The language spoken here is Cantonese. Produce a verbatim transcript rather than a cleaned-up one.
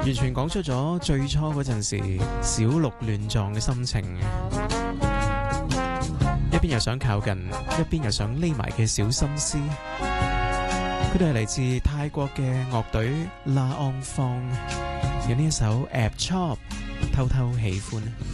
完全講出咗最初嗰陣時小鹿亂撞嘅心情，一邊又想靠近，一邊又想匿埋嘅小心思。佢哋係嚟自泰國嘅樂隊 La Enfant，有呢一首 App Chop 偷偷喜歡。